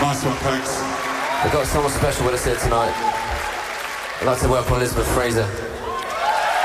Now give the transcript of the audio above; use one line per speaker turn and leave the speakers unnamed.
Nice one, thanks.
We've got someone special with us here tonight. I'd like to welcome Elizabeth Fraser.